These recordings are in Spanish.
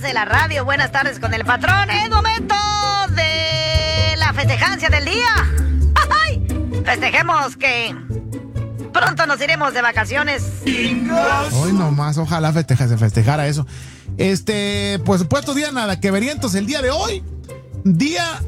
de la radio. Buenas tardes con el patrón. Es momento de la festejancia del día. ¡Ay! Festejemos que pronto nos iremos de vacaciones. Hoy nomás, ojalá se festejara eso. Por supuesto, día nada que verientos el día de hoy. ¿Día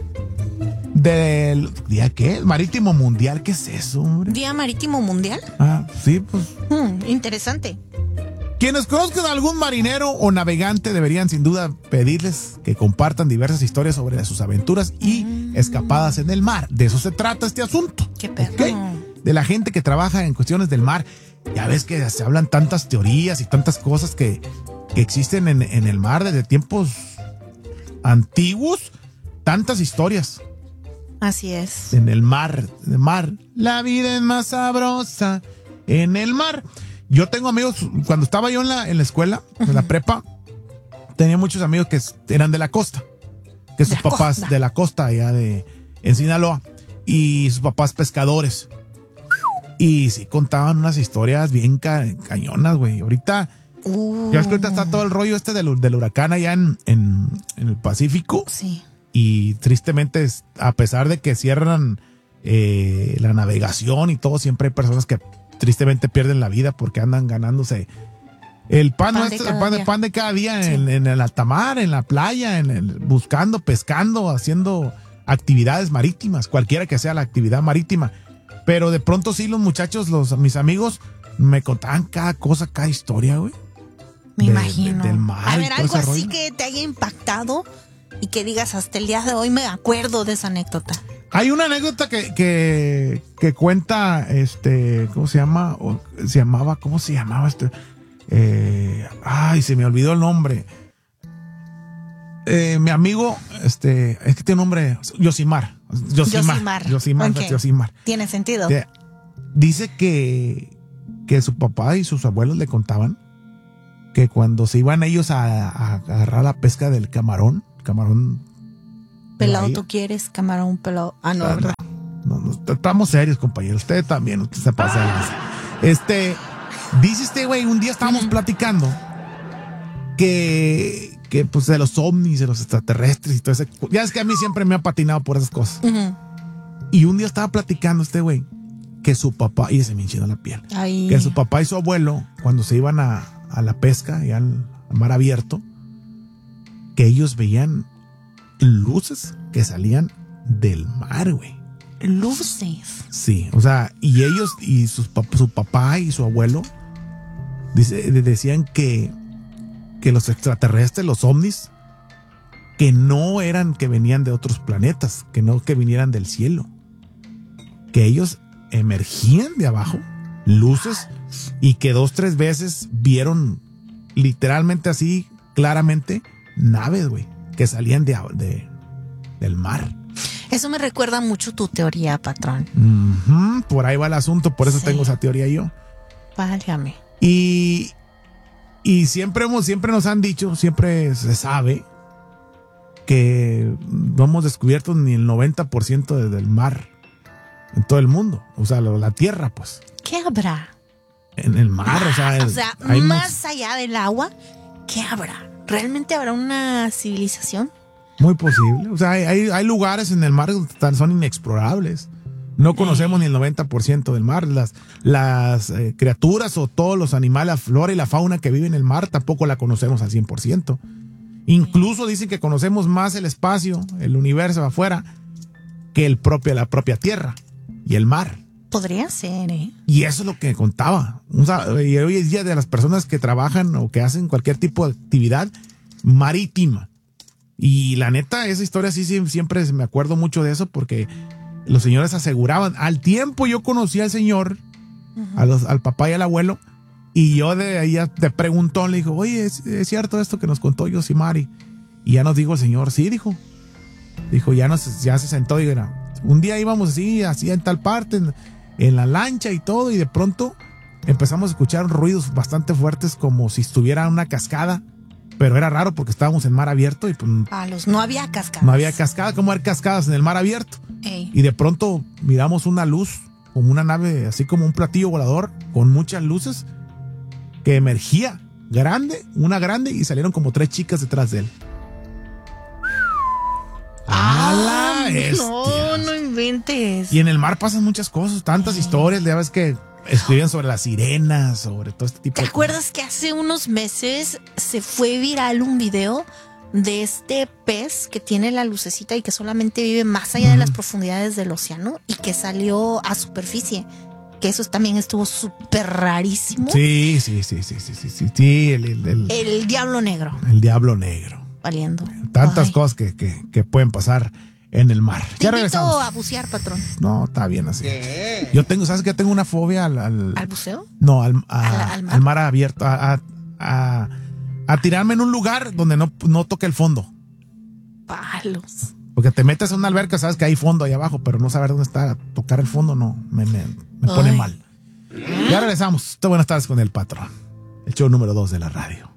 qué? Marítimo Mundial, ¿qué es eso, hombre? ¿Día Marítimo Mundial? Ah, sí, pues. Interesante. Quienes conozcan a algún marinero o navegante deberían sin duda pedirles que compartan diversas historias sobre sus aventuras y escapadas en el mar. De eso se trata este asunto. Qué perro. ¿Okay? De la gente que trabaja en cuestiones del mar. Ya ves que se hablan tantas teorías y tantas cosas que existen en el mar desde tiempos antiguos. Tantas historias. Así es. En el mar. La vida es más sabrosa en el mar. Yo tengo amigos, cuando estaba yo en la escuela, en la prepa, tenía muchos amigos que eran de la costa. Que sus papás de la costa, allá en Sinaloa. Y sus papás pescadores. Y sí contaban unas historias bien cañonas, güey. Ahorita, ya es que ahorita está todo el rollo del huracán allá en el Pacífico. Sí. Y tristemente, a pesar de que cierran la navegación y todo, siempre hay personas que tristemente pierden la vida porque andan ganándose el pan de cada día sí. en el alta mar, en la playa, buscando, pescando, haciendo actividades marítimas, cualquiera que sea la actividad marítima. Pero de pronto sí, los muchachos, mis amigos, me contaban cada cosa, cada historia, güey. Me imagino. Del mar. A ver, algo así que te haya impactado y que digas, hasta el día de hoy me acuerdo de esa anécdota. Hay una anécdota que cuenta, ¿cómo se llama? ¿Cómo se llamaba se me olvidó el nombre. Mi amigo, es que tiene un nombre, Yosimar. Okay. Tiene sentido. Dice que su papá y sus abuelos le contaban que cuando se iban ellos a agarrar la pesca del camarón pelado, ¿tú quieres? Camarón pelado. Ah, no, ¿verdad? No, estamos serios, compañero. Usted también, usted se pasa. Dice este güey, un día estábamos platicando que pues de los ovnis, de los extraterrestres y todo eso. Ya es que a mí siempre me ha patinado por esas cosas. Y un día estaba platicando este güey que su papá, y se me enchinó la piel, que su papá y su abuelo, cuando se iban a la pesca y al mar abierto, que ellos veían luces que salían del mar, güey. Luces. Sí, o sea, y ellos y su papá y su abuelo decían que los extraterrestres, los ovnis, que no eran que venían de otros planetas, que no que vinieran del cielo, que ellos emergían de abajo, luces, y que 2-3 veces vieron literalmente así, claramente, naves, güey, que salían del mar. Eso me recuerda mucho tu teoría, patrón. Por ahí va el asunto, por eso tengo esa teoría yo. Válgame. Y siempre nos han dicho, siempre se sabe que no hemos descubierto ni el 90% del mar en todo el mundo. O sea, la tierra, pues. ¿Qué habrá? En el mar, o sea, más allá del agua, ¿qué habrá? ¿Realmente habrá una civilización? Muy posible. O sea, hay lugares en el mar que son inexplorables. No conocemos ni el 90% del mar. Las criaturas o todos los animales, la flora y la fauna que viven en el mar tampoco la conocemos al 100%. Incluso dicen que conocemos más el espacio, el universo afuera, que la propia tierra y el mar. Podría ser, ¿eh? Y eso es lo que contaba. O sea, y hoy es día de las personas que trabajan o que hacen cualquier tipo de actividad marítima. Y la neta, esa historia sí siempre me acuerdo mucho de eso porque los señores aseguraban. Al tiempo yo conocí al señor, al papá y al abuelo, y yo de ahí de preguntón le dijo, oye, ¿es cierto esto que nos contó Yosimar? Y ya nos dijo el señor, sí, dijo, ya se sentó y era, un día íbamos así en tal parte, en la lancha y todo, y de pronto empezamos a escuchar ruidos bastante fuertes como si estuviera una cascada. Pero era raro porque estábamos en mar abierto y pues, no había cascadas. No había cascadas, ¿cómo hay cascadas en el mar abierto? Ey. Y de pronto miramos una luz, como una nave, así como un platillo volador, con muchas luces, que emergía una grande, y salieron como 3 chicas detrás de él. ¡A la bestia! No inventes. Y en el mar pasan muchas cosas, tantas historias, ya ves que escriben sobre las sirenas, sobre todo este tipo ¿Te de acuerdas que hace unos meses se fue viral un video de este pez que tiene la lucecita y que solamente vive más allá de las profundidades del océano y que salió a superficie? Que eso también estuvo súper rarísimo. Sí, El diablo negro. El diablo negro. Valiendo. Tantas cosas que pueden pasar en el mar. Te Ya invito regresamos. a bucear, patrón. No, está bien así. Yo tengo, ¿sabes qué? Tengo una fobia ¿Al buceo? No, al mar? al mar abierto. A tirarme en un lugar donde no toque el fondo. Palos. Porque te metes en una alberca, sabes que hay fondo ahí abajo, pero no saber dónde está, tocar el fondo, no, me pone mal. Ya regresamos. Buenas tardes con el patrón. El show número 2 de la radio.